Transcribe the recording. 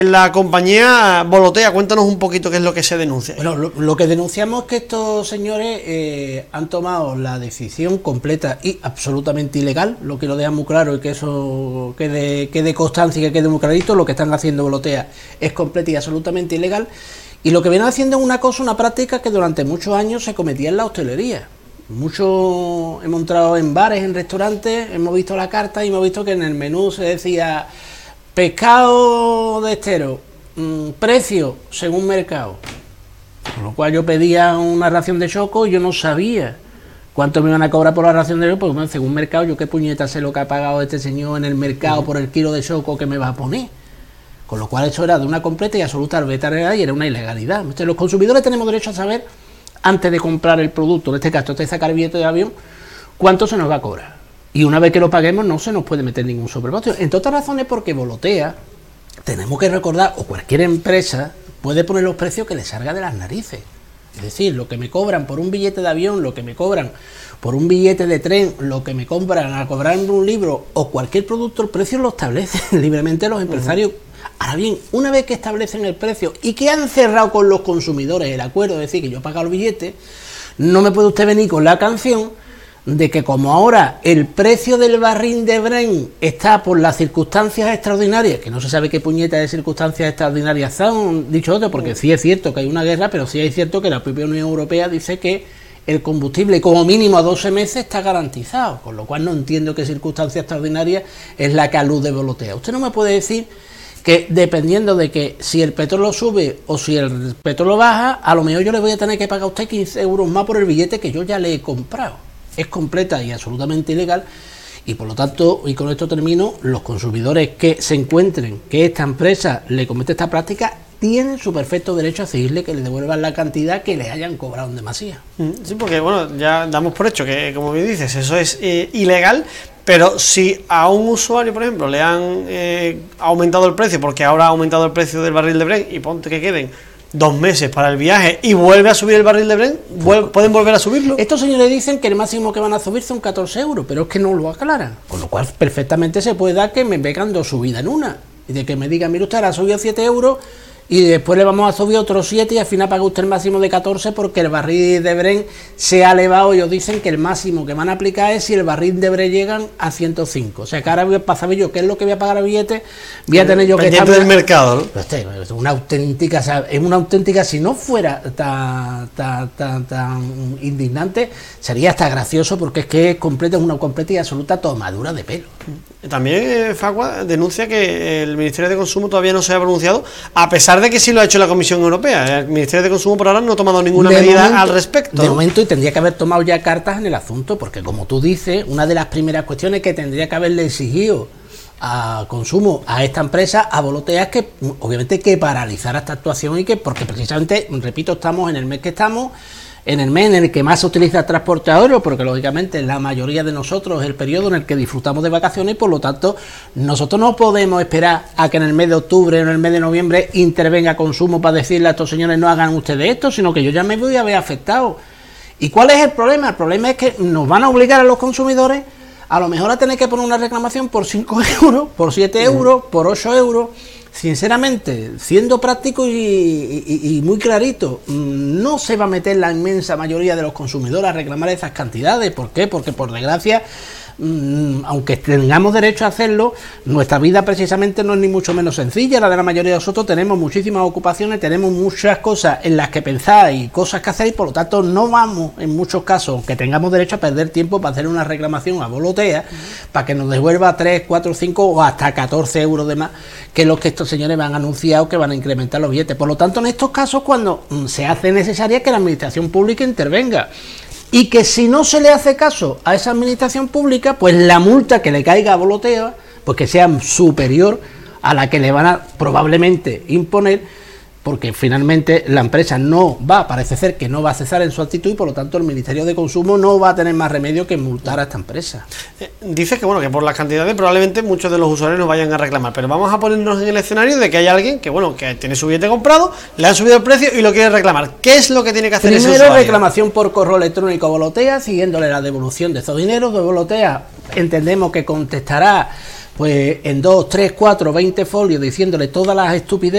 La compañía Volotea, cuéntanos un poquito qué es lo que se denuncia. Bueno, lo que denunciamos es que estos señores han tomado la decisión completa y absolutamente ilegal, lo quiero dejar muy claro y que eso quede constancia y que quede muy clarito. Lo que están haciendo Volotea es completa y absolutamente ilegal, y lo que vienen haciendo es una práctica que durante muchos años se cometía en la hostelería. Muchos hemos entrado en bares, en restaurantes, hemos visto la carta y hemos visto que en el menú se decía: pescado de estero, precio según mercado. Con lo cual yo pedía una ración de choco y yo no sabía cuánto me iban a cobrar por la ración de choco, porque bueno, según mercado, yo qué puñeta sé lo que ha pagado este señor en el mercado por el kilo de choco que me va a poner. Con lo cual eso era de una completa y absoluta arbitrariedad y era una ilegalidad. Entonces, los consumidores tenemos derecho a saber, antes de comprar el producto, en este caso, antes de sacar el billete de avión, cuánto se nos va a cobrar. Y una vez que lo paguemos no se nos puede meter ningún sobreprecio. Entre otras razones porque Volotea, tenemos que recordar, o cualquier empresa puede poner los precios que le salga de las narices. Es decir, lo que me cobran por un billete de avión, lo que me cobran por un billete de tren, lo que me compran al cobrar un libro o cualquier producto, el precio lo establecen libremente los empresarios. Ahora bien, una vez que establecen el precio y que han cerrado con los consumidores el acuerdo, es decir, que yo he pagado el billete, no me puede usted venir con la canción de que como ahora el precio del barril de Brent está por las circunstancias extraordinarias, que no se sabe qué puñeta de circunstancias extraordinarias son, dicho otro, porque sí es cierto que hay una guerra, pero sí es cierto que la propia Unión Europea dice que el combustible como mínimo a 12 meses está garantizado, con lo cual no entiendo qué circunstancia extraordinaria es la que alude Volotea. Usted no me puede decir que dependiendo de que si el petróleo sube o si el petróleo baja, a lo mejor yo le voy a tener que pagar a usted 15 euros más por el billete que yo ya le he comprado. Es completa y absolutamente ilegal, y por lo tanto, y con esto termino, los consumidores que se encuentren que esta empresa le comete esta práctica tienen su perfecto derecho a exigirle que le devuelvan la cantidad que le hayan cobrado en demasía. Sí, porque bueno, ya damos por hecho que, como bien dices, eso es ilegal, pero si a un usuario, por ejemplo, le han aumentado el precio, porque ahora ha aumentado el precio del barril de Brent, y ponte que queden 2 meses para el viaje y vuelve a subir el barril de Brent, ¿pueden volver a subirlo? Estos señores dicen que el máximo que van a subir son 14 euros, pero es que no lo aclaran. Con lo cual, perfectamente se puede dar que me vengan 2 subidas en una. Y de que me digan, mire usted, ahora ha subido 7 euros y después le vamos a subir otros 7 y al final paga usted el máximo de 14 porque el barril de Brent se ha elevado. Ellos dicen que el máximo que van a aplicar es si el barril de Brent llegan a 105. O sea que ahora para saber yo qué es lo que voy a pagar el billete, voy a tener yo que estar del mercado, ¿no? Pues es una auténtica, si no fuera tan indignante, sería hasta gracioso, porque es que es una completa y absoluta tomadura de pelo. También Facua denuncia que el Ministerio de Consumo todavía no se ha pronunciado, a pesar de que sí lo ha hecho la Comisión Europea. El Ministerio de Consumo por ahora no ha tomado ninguna medida al respecto. De momento, y tendría que haber tomado ya cartas en el asunto, porque como tú dices, una de las primeras cuestiones que tendría que haberle exigido a Consumo, a esta empresa, a Volotea, es que obviamente que paralizara esta actuación, y que, porque precisamente, repito, estamos en el mes que estamos, en el mes en el que más se utiliza el transporte aéreo, porque lógicamente la mayoría de nosotros es el periodo en el que disfrutamos de vacaciones, y por lo tanto nosotros no podemos esperar a que en el mes de octubre o en el mes de noviembre intervenga Consumo para decirle a estos señores no hagan ustedes esto, sino que yo ya me voy a ver afectado. ¿Y cuál es el problema? El problema es que nos van a obligar a los consumidores a lo mejor a tener que poner una reclamación por 5 euros, por 7 euros, por 8 euros. Sinceramente, siendo práctico y muy clarito, no se va a meter la inmensa mayoría de los consumidores a reclamar esas cantidades. ¿Por qué? Porque por desgracia, aunque tengamos derecho a hacerlo, nuestra vida precisamente no es ni mucho menos sencilla. La de la mayoría de nosotros tenemos muchísimas ocupaciones, tenemos muchas cosas en las que pensar y cosas que hacer, y por lo tanto no vamos, en muchos casos, aunque tengamos derecho, a perder tiempo para hacer una reclamación a Volotea para que nos devuelva 3, 4, 5 o hasta 14 euros de más, que los que estos señores me han anunciado que van a incrementar los billetes. Por lo tanto, en estos casos, cuando se hace necesaria que la administración pública intervenga, y que si no se le hace caso a esa administración pública, pues la multa que le caiga a Volotea, pues que sea superior a la que le van a probablemente imponer, porque finalmente la empresa parece ser que no va a cesar en su actitud, y por lo tanto el Ministerio de Consumo no va a tener más remedio que multar a esta empresa. Dices que bueno, que por las cantidades probablemente muchos de los usuarios nos vayan a reclamar, pero vamos a ponernos en el escenario de que hay alguien que bueno, que tiene su billete comprado, le han subido el precio y lo quiere reclamar. ¿Qué es lo que tiene que hacer ese usuario? Primero, reclamación por correo electrónico a Volotea, siguiéndole la devolución de esos dineros. De Volotea entendemos que contestará pues en 2, 3, 4, 20 folios diciéndole todas las estupideces